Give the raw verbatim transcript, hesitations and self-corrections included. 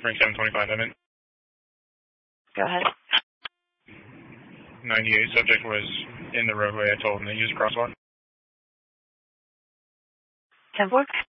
Frank seven twenty-five, Evan. Go ahead. ninety-eight, subject was in the roadway. I told him to use a crosswalk. ten four.